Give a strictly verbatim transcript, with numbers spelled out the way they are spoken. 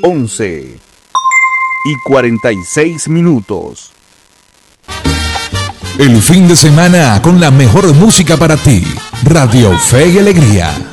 once y cuarenta y seis minutos. El fin de semana con la mejor música para ti. Radio Fe y Alegría.